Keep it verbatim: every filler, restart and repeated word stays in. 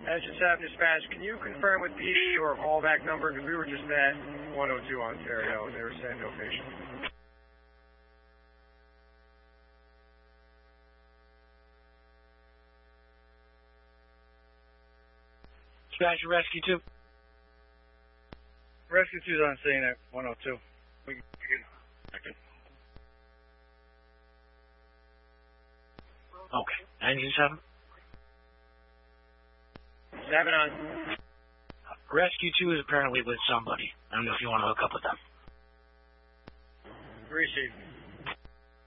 Engine seven dispatch, can you confirm with P D or a callback number? Because we were just at one oh two Ontario and they were saying no patient. Dispatch, Rescue two. Rescue two's on scene at one oh two. We can begin. Okay. Engine seven? Seven on. Rescue two is apparently with somebody. I don't know if you want to hook up with them. Appreciate it.